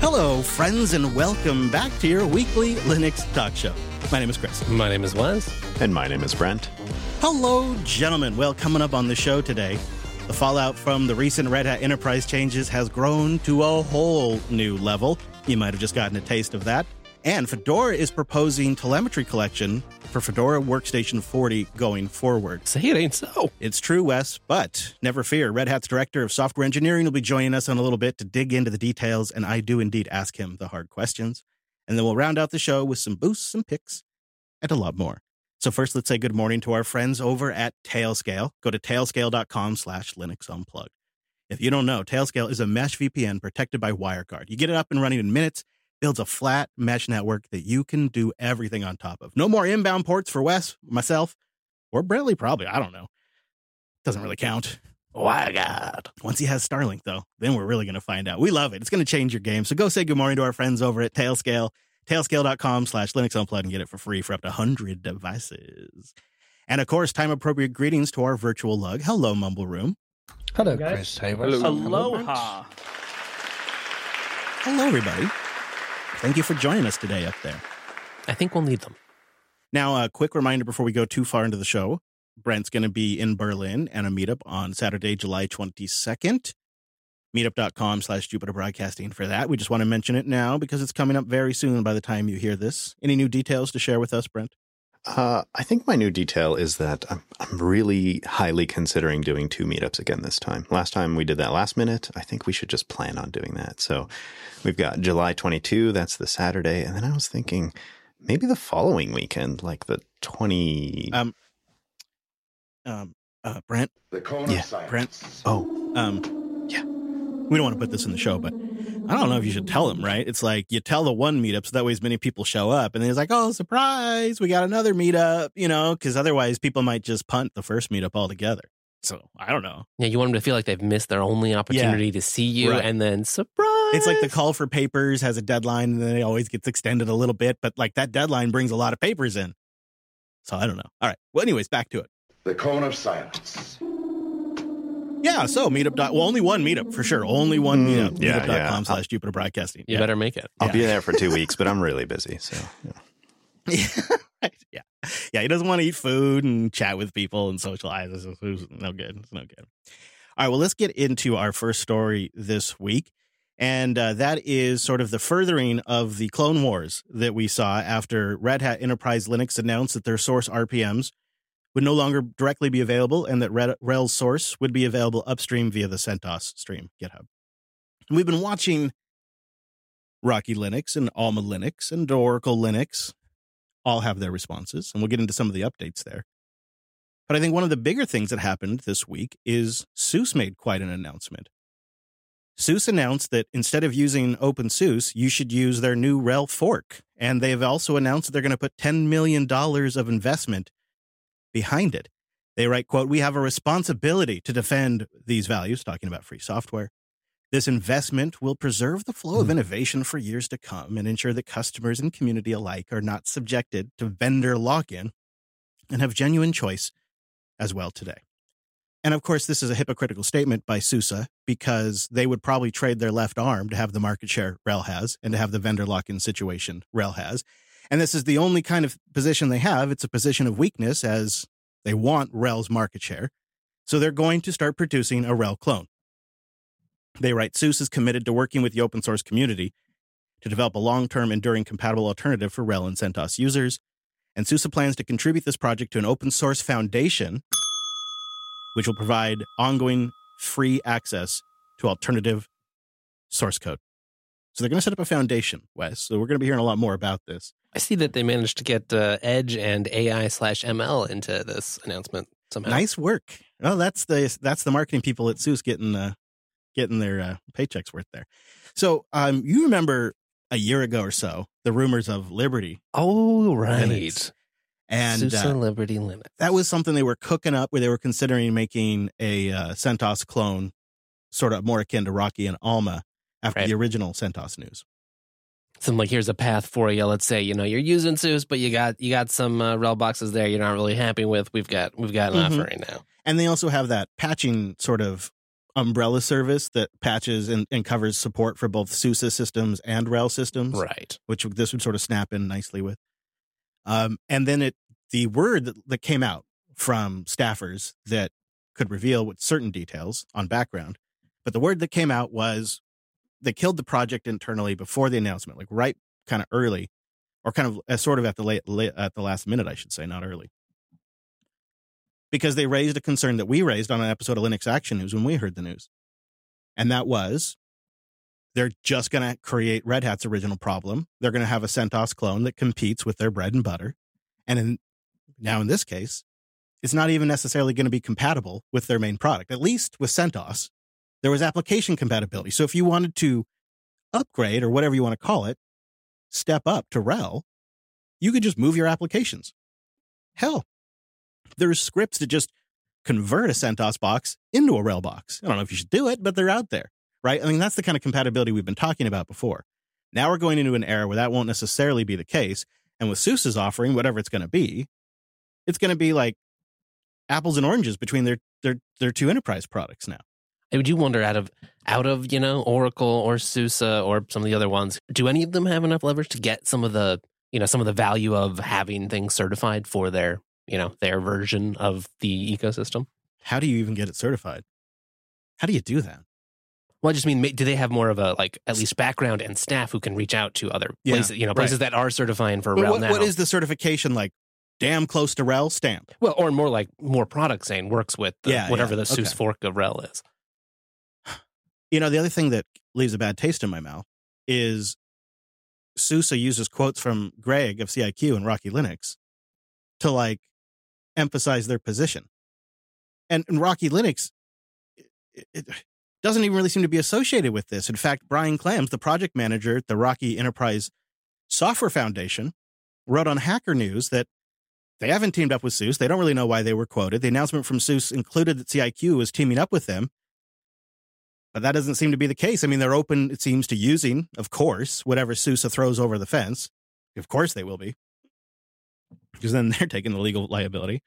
Hello, friends, and welcome back to your weekly Linux talk show. My name is Chris. My name is Wes. And my name is Brent. Hello, gentlemen. Well, coming up on the show today, the fallout from the recent Red Hat Enterprise changes has grown to a whole new level. You might have just gotten a taste of that. And Fedora is proposing telemetry collection for Fedora Workstation 40 going forward. Say it ain't so. It's true, Wes, but never fear. Red Hat's Director of Software Engineering will be joining us in a little bit to dig into the details, and I do indeed ask him the hard questions. And then we'll round out the show with some boosts, some picks, and a lot more. So first, let's say good morning to our friends over at Tailscale. Go to tailscale.com/Linux Unplugged. If you don't know, Tailscale is a mesh VPN protected by WireGuard. You get it up and running in minutes, builds a flat mesh network that you can do everything on top of. No more inbound ports for Wes, myself, or Brentley probably. I don't know. Doesn't really count. WireGuard. Once he has Starlink, though, then we're really going to find out. We love it. It's going to change your game. So go say good morning to our friends over at Tailscale. Tailscale.com/Linux Unplugged and get it for free for up to 100 devices. And of course, time-appropriate greetings to our virtual lug. Hello, Mumble Room. Hello, Chris Haver. Aloha. Hello, everybody. Thank you for joining us today up there. I think we'll need them. Now, a quick reminder before we go too far into the show. Brent's going to be in Berlin and a meetup on Saturday, July 22nd. Meetup.com/Jupiter Broadcasting for that. We just want to mention it now because it's coming up very soon by the time you hear this. Any new details to share with us, Brent? I think my new detail is that I'm really highly considering doing 2 meetups again this time. Last time we did that last minute. I think we should just plan on doing that. So we've got July 22, that's the Saturday. And then I was thinking maybe the following weekend, like the 20... Brent? The cone of silence. Brent? Yeah. We don't want to put this in the show, but I don't know if you should tell him, right? It's like you tell the one meetup so that way as many people show up. And then it's like, oh, surprise, we got another meetup, because otherwise people might just punt the first meetup altogether. So I don't know. Yeah, you want them to feel like they've missed their only opportunity to see you, right. And then surprise. It's like the call for papers has a deadline and then it always gets extended a little bit. But like that deadline brings a lot of papers in. So I don't know. All right. Well, anyways, back to it. The cone of silence. Yeah, so meetup. Only one meetup for sure. Only one meetup. Yeah, Meetup.com/Jupiter Broadcasting. You better make it. I'll be there for 2 weeks, but I'm really busy. So, Yeah. He doesn't want to eat food and chat with people and socialize. It's no good. It's no good. All right, well, let's get into our first story this week. And that is sort of the furthering of the Clone Wars that we saw after Red Hat Enterprise Linux announced that their source RPMs would no longer directly be available and that RHEL's source would be available upstream via the CentOS stream GitHub. And we've been watching Rocky Linux and Alma Linux and Oracle Linux all have their responses, and we'll get into some of the updates there. But I think one of the bigger things that happened this week is SUSE made quite an announcement. SUSE announced that instead of using OpenSUSE, you should use their new RHEL fork. And they've also announced that they're going to put $10 million of investment behind it. They write, quote, "We have a responsibility to defend these values," talking about free software. "This investment will preserve the flow of innovation for years to come and ensure that customers and community alike are not subjected to vendor lock-in and have genuine choice as well today." And of course, this is a hypocritical statement by SUSE because they would probably trade their left arm to have the market share RHEL has and to have the vendor lock-in situation RHEL has. And this is the only kind of position they have. It's a position of weakness as they want RHEL's market share. So they're going to start producing a RHEL clone. They write, "SUSE is committed to working with the open source community to develop a long-term enduring compatible alternative for RHEL and CentOS users. And SUSE plans to contribute this project to an open source foundation, which will provide ongoing free access to alternative source code." So they're going to set up a foundation, Wes. So we're going to be hearing a lot more about this. I see that they managed to get Edge and AI/ML into this announcement somehow. Nice work. Well, that's the marketing people at SUSE getting their paychecks worth there. So you remember a year ago or so the rumors of Liberty. Oh, right. Linux. And SUSE Liberty Linux. That was something they were cooking up where they were considering making a CentOS clone sort of more akin to Rocky and Alma after the original CentOS news. Something like, here's a path for you. Let's say, you're using SUSE, but you got some RHEL boxes there you're not really happy with. We've got an offering now. And they also have that patching sort of umbrella service that patches and covers support for both SUSE systems and RHEL systems. Right. Which this would sort of snap in nicely with. And then the word that came out from staffers that could reveal with certain details on background, but the word that came out was they killed the project internally before the announcement, like right kind of early, or kind of sort of at the last minute, I should say, not early. Because they raised a concern that we raised on an episode of Linux Action News when we heard the news. And that was, they're just going to create Red Hat's original problem. They're going to have a CentOS clone that competes with their bread and butter. And now in this case, it's not even necessarily going to be compatible with their main product. At least with CentOS, there was application compatibility. So if you wanted to upgrade, or whatever you want to call it, step up to RHEL, you could just move your applications. Hell, there's scripts to just convert a CentOS box into a RHEL box. I don't know if you should do it, but they're out there, right? I mean, that's the kind of compatibility we've been talking about before. Now we're going into an era where that won't necessarily be the case. And with SUSE's offering, whatever it's going to be like apples and oranges between their two enterprise products now. Would you wonder out of Oracle or SUSE or some of the other ones, do any of them have enough leverage to get some of the value of having things certified for their version of the ecosystem? How do you even get it certified? How do you do that? Well, I just mean, do they have more of a, at least background and staff who can reach out to other places, places that are certifying for RHEL now? What is the certification like? Damn close to RHEL stamp. Well, or more products saying works with whatever the SUSE fork of RHEL is. The other thing that leaves a bad taste in my mouth is SUSE uses quotes from Greg of CIQ and Rocky Linux to emphasize their position. And Rocky Linux, it doesn't even really seem to be associated with this. In fact, Brian Clams, the project manager at the Rocky Enterprise Software Foundation, wrote on Hacker News that they haven't teamed up with SUSE. They don't really know why they were quoted. The announcement from SUSE included that CIQ was teaming up with them. But that doesn't seem to be the case. I mean, they're open, it seems, to using, of course, whatever SUSE throws over the fence. Of course they will be. Because then they're taking the legal liability.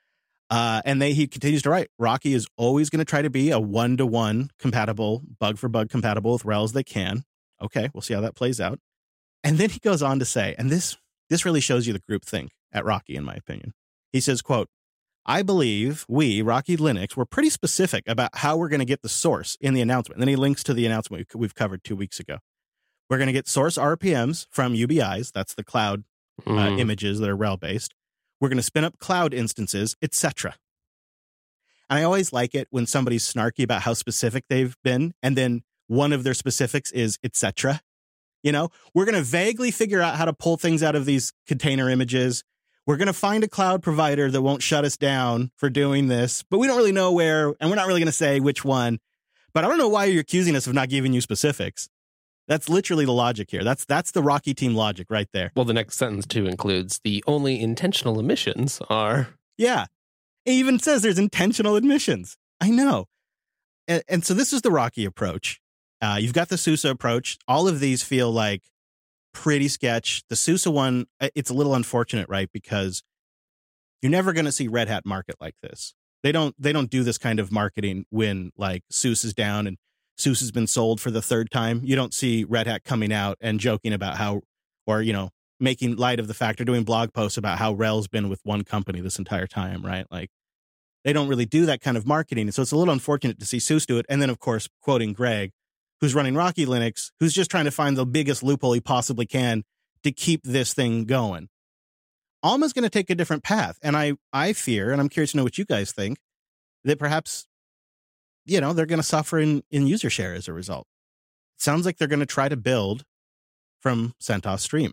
And he continues to write, Rocky is always going to try to be a one-to-one compatible, bug-for-bug compatible with RHEL as they can. Okay, we'll see how that plays out. And then he goes on to say, and this really shows you the groupthink at Rocky, in my opinion. He says, quote, I believe we, Rocky Linux, were pretty specific about how we're going to get the source in the announcement. And then he links to the announcement we've covered 2 weeks ago. We're going to get source RPMs from UBIs. That's the cloud images that are RHEL-based. We're going to spin up cloud instances, etc. And I always like it when somebody's snarky about how specific they've been, and then one of their specifics is etc. We're going to vaguely figure out how to pull things out of these container images. We're going to find a cloud provider that won't shut us down for doing this, but we don't really know where, and we're not really going to say which one. But I don't know why you're accusing us of not giving you specifics. That's literally the logic here. That's the Rocky team logic right there. Well, the next sentence, too, includes the only intentional emissions are... Yeah. It even says there's intentional emissions. I know. And so this is the Rocky approach. You've got the SUSE approach. All of these feel like pretty sketch. The SUSE one, it's a little unfortunate, right? Because you're never going to see Red Hat market like this. They don't do this kind of marketing when SUSE is down and SUSE has been sold for the third time. You don't see Red Hat coming out and joking about how, or, making light of the fact or doing blog posts about how RHEL's been with one company this entire time, right? They don't really do that kind of marketing. So it's a little unfortunate to see SUSE do it. And then, of course, quoting Greg, who's running Rocky Linux, who's just trying to find the biggest loophole he possibly can to keep this thing going. Alma's going to take a different path. And I fear, and I'm curious to know what you guys think, that perhaps, they're going to suffer in user share as a result. It sounds like they're going to try to build from CentOS Stream.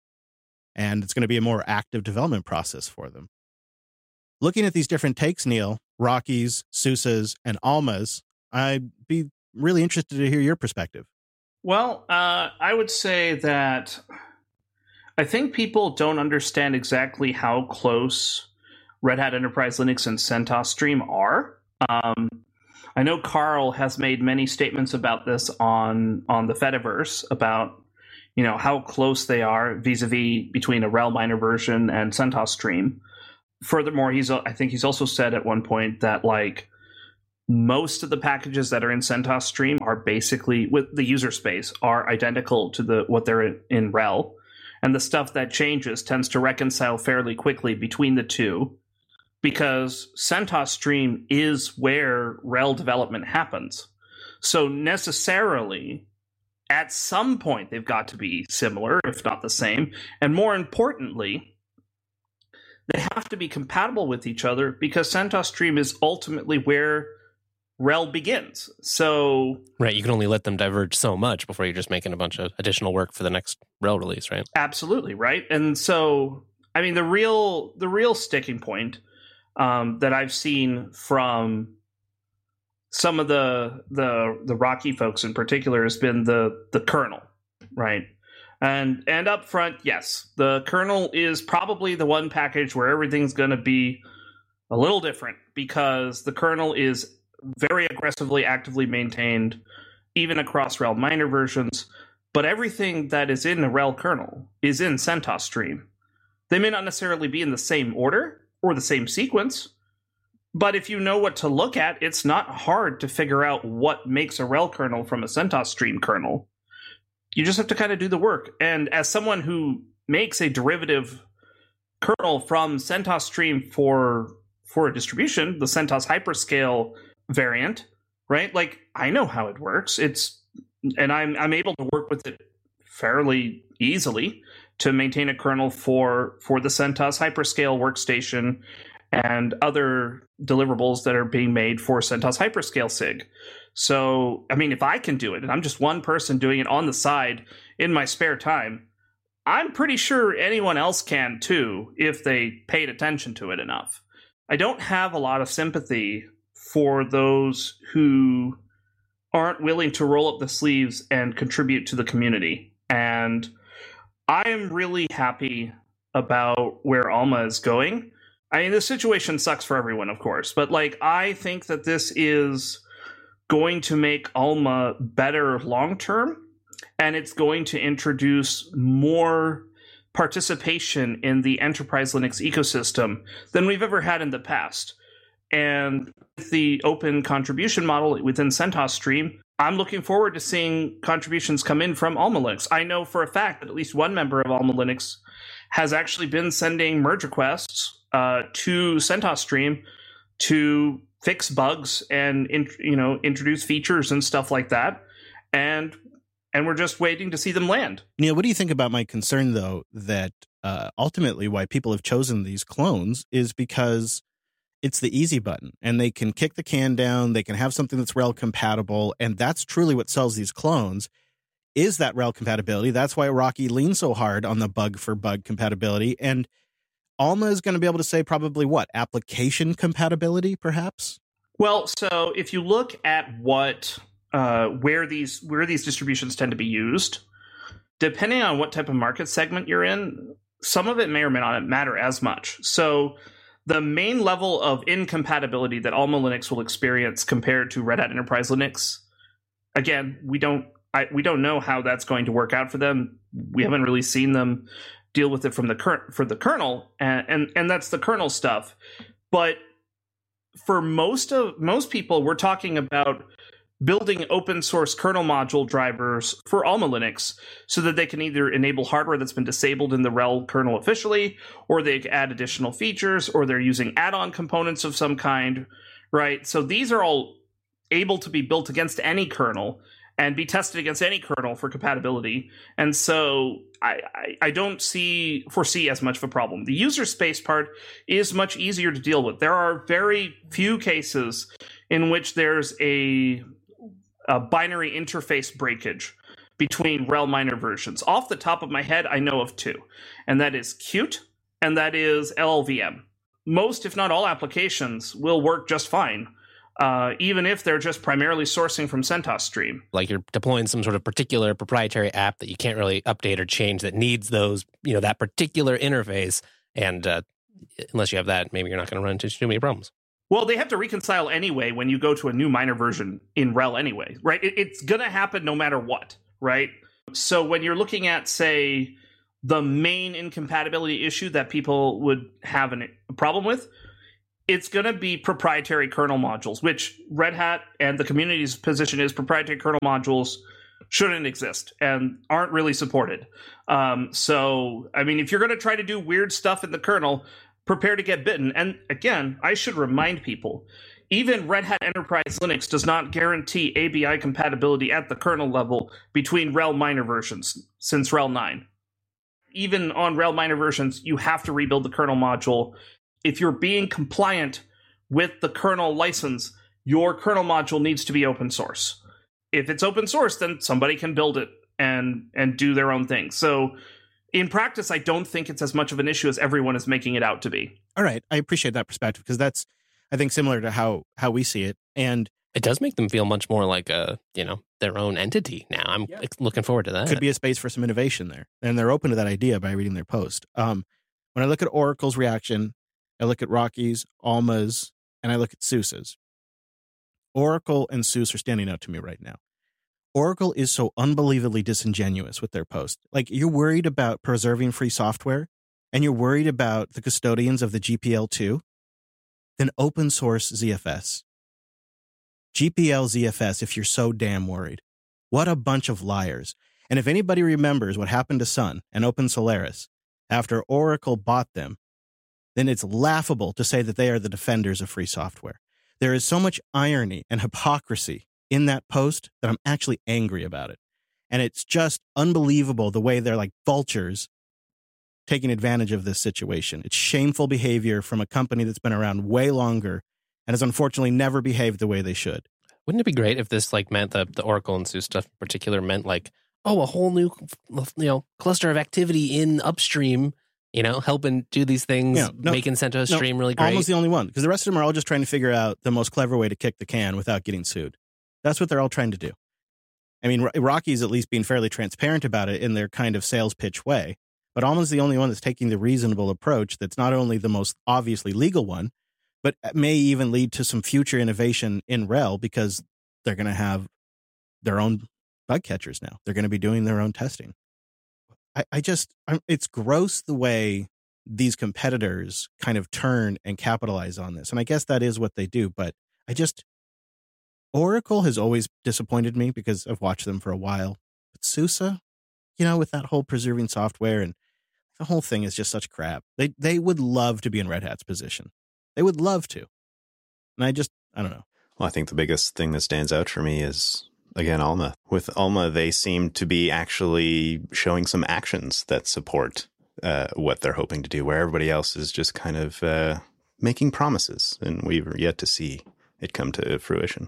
And it's going to be a more active development process for them. Looking at these different takes, Neil, Rocky's, SUSE's, and Alma's, I'd be really interested to hear your perspective. Well, I would say that I think people don't understand exactly how close Red Hat Enterprise Linux and CentOS Stream are. I know Carl has made many statements about this on the Fediverse about how close they are vis-a-vis between a RHEL minor version and CentOS Stream. Furthermore, I think he's also said at one point that most of the packages that are in CentOS Stream are basically, with the user space, are identical to what they're in RHEL. And the stuff that changes tends to reconcile fairly quickly between the two, because CentOS Stream is where RHEL development happens. So necessarily, at some point, they've got to be similar, if not the same. And more importantly, they have to be compatible with each other, because CentOS Stream is ultimately where RHEL begins. So right, you can only let them diverge so much before you're just making a bunch of additional work for the next RHEL release, right? Absolutely, right. And so, I mean, the real sticking point that I've seen from some of the Rocky folks in particular has been the kernel, right? And up front, yes, the kernel is probably the one package where everything's going to be a little different, because the kernel is very aggressively, actively maintained, even across RHEL minor versions. But everything that is in the RHEL kernel is in CentOS Stream. They may not necessarily be in the same order or the same sequence, but if you know what to look at, it's not hard to figure out what makes a RHEL kernel from a CentOS Stream kernel. You just have to kind of do the work. And as someone who makes a derivative kernel from CentOS Stream for a distribution, the CentOS Hyperscale variant, right? Like, I know how it works. And I'm able to work with it fairly easily to maintain a kernel for the CentOS Hyperscale workstation and other deliverables that are being made for CentOS Hyperscale SIG. So, I mean, if I can do it, and I'm just one person doing it on the side in my spare time, I'm pretty sure anyone else can too, if they paid attention to it enough. I don't have a lot of sympathy for those who aren't willing to roll up the sleeves and contribute to the community. And I am really happy about where Alma is going. I mean, this situation sucks for everyone, of course, but like, I think that this is going to make Alma better long-term, and it's going to introduce more participation in the enterprise Linux ecosystem than we've ever had in the past. And with the open contribution model within CentOS Stream, I'm looking forward to seeing contributions come in from Alma Linux. I know for a fact that at least one member of Alma Linux has actually been sending merge requests to CentOS Stream to fix bugs and introduce features and stuff like that. And we're just waiting to see them land. Neil, what do you think about my concern, though, that ultimately why people have chosen these clones is because it's the easy button, and they can kick the can down, they can have something that's RHEL compatible, and that's truly what sells these clones, is that RHEL compatibility. That's why Rocky leans so hard on the bug for bug compatibility. And Alma is going to be able to say probably what? Application compatibility, perhaps? Well, so if you look at what where these distributions tend to be used, depending on what type of market segment you're in, some of it may or may not matter as much. So the main level of incompatibility that Alma Linux will experience compared to Red Hat Enterprise Linux, again, we don't know how that's going to work out for them. We haven't really seen them deal with it for the kernel, and that's the kernel stuff. But for most people, we're talking about building open source kernel module drivers for Alma Linux so that they can either enable hardware that's been disabled in the RHEL kernel officially, or they add additional features, or they're using add-on components of some kind, right? So these are all able to be built against any kernel and be tested against any kernel for compatibility. And so I don't foresee as much of a problem. The user space part is much easier to deal with. There are very few cases in which there's a binary interface breakage between RHEL minor versions. Off the top of my head, I know of two, and that is Qt and that is LLVM. Most, if not all, applications will work just fine, even if they're just primarily sourcing from CentOS Stream. Like you're deploying some sort of particular proprietary app that you can't really update or change that needs those, that particular interface. And unless you have that, maybe you're not going to run into too many problems. Well, they have to reconcile anyway when you go to a new minor version in RHEL anyway, right? It's going to happen no matter what, right? So when you're looking at, say, the main incompatibility issue that people would have a problem with, it's going to be proprietary kernel modules, which Red Hat and the community's position is proprietary kernel modules shouldn't exist and aren't really supported. So, I mean, if you're going to try to do weird stuff in the kernel, prepare to get bitten. And again, I should remind people, even Red Hat Enterprise Linux does not guarantee ABI compatibility at the kernel level between RHEL minor versions since RHEL 9. Even on RHEL minor versions, you have to rebuild the kernel module. If you're being compliant with the kernel license, your kernel module needs to be open source. If it's open source, then somebody can build it and do their own thing. So in practice, I don't think it's as much of an issue as everyone is making it out to be. All right. I appreciate that perspective because that's, I think, similar to how we see it. And it does make them feel much more like their own entity now. I'm looking forward to that. Could be a space for some innovation there. And they're open to that idea by reading their post. When I look at Oracle's reaction, I look at Rocky's, Alma's, and I look at SUSE's. Oracle and SUSE are standing out to me right now. Oracle is so unbelievably disingenuous with their post. Like, you're worried about preserving free software, and you're worried about the custodians of the GPL2, then open source ZFS. GPL ZFS, if you're so damn worried. What a bunch of liars. And if anybody remembers what happened to Sun and Open Solaris after Oracle bought them, then it's laughable to say that they are the defenders of free software. There is so much irony and hypocrisy in that post that I'm actually angry about it. And it's just unbelievable the way they're like vultures taking advantage of this situation. It's shameful behavior from a company that's been around way longer and has unfortunately never behaved the way they should. Wouldn't it be great if this meant the Oracle and SUSE stuff in particular meant a whole new cluster of activity in upstream, helping do these things, making CentOS Stream really great. Almost the only one, because the rest of them are all just trying to figure out the most clever way to kick the can without getting sued. That's what they're all trying to do. I mean, Rocky's at least being fairly transparent about it in their kind of sales pitch way, but Alma's the only one that's taking the reasonable approach that's not only the most obviously legal one, but may even lead to some future innovation in RHEL because they're going to have their own bug catchers now. They're going to be doing their own testing. It's gross the way these competitors kind of turn and capitalize on this. And I guess that is what they do. But Oracle has always disappointed me because I've watched them for a while. But SUSE, with that whole preserving software and the whole thing is just such crap. They would love to be in Red Hat's position. They would love to. And I don't know. Well, I think the biggest thing that stands out for me is, again, Alma. With Alma, they seem to be actually showing some actions that support what they're hoping to do, where everybody else is just kind of making promises, and we've yet to see it come to fruition.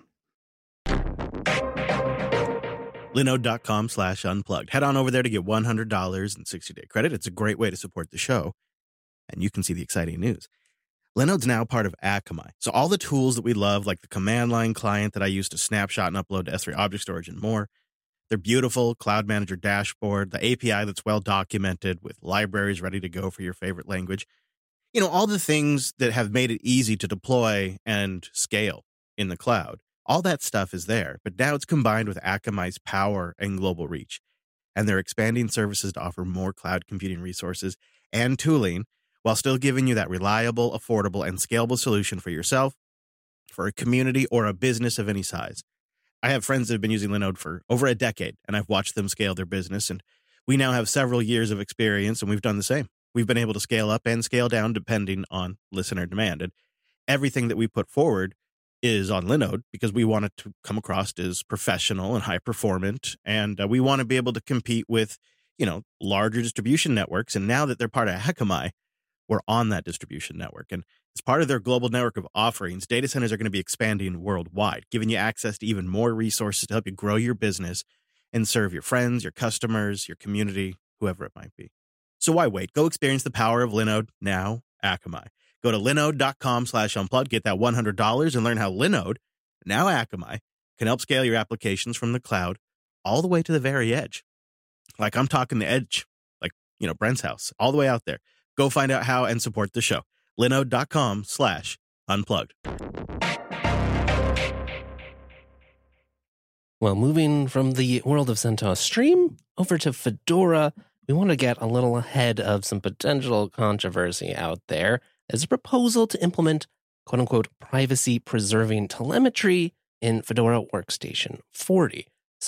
Linode.com/unplugged. Head on over there to get $100 in 60-day credit. It's a great way to support the show, and you can see the exciting news. Linode's now part of Akamai. So all the tools that we love, like the command line client that I use to snapshot and upload to S3 object storage and more, their beautiful Cloud Manager dashboard, the API that's well documented with libraries ready to go for your favorite language, all the things that have made it easy to deploy and scale in the cloud. All that stuff is there, but now it's combined with Akamai's power and global reach. And they're expanding services to offer more cloud computing resources and tooling while still giving you that reliable, affordable, and scalable solution for yourself, for a community, or a business of any size. I have friends that have been using Linode for over a decade, and I've watched them scale their business, and we now have several years of experience, and we've done the same. We've been able to scale up and scale down depending on listener demand, and everything that we put forward is on Linode because we want it to come across as professional and high performant, and we want to be able to compete with, larger distribution networks, and now that they're part of Akamai, we're on that distribution network. And as part of their global network of offerings, data centers are going to be expanding worldwide, giving you access to even more resources to help you grow your business and serve your friends, your customers, your community, whoever it might be. So why wait? Go experience the power of Linode, now Akamai. Go to linode.com/unplugged, get that $100 and learn how Linode, now Akamai, can help scale your applications from the cloud all the way to the very edge. Like I'm talking the edge, like, Brent's house, all the way out there. Go find out how and support the show. Linode.com/unplugged. Well, moving from the world of CentOS Stream over to Fedora, we want to get a little ahead of some potential controversy out there. There's a proposal to implement quote unquote privacy preserving telemetry in Fedora Workstation 40.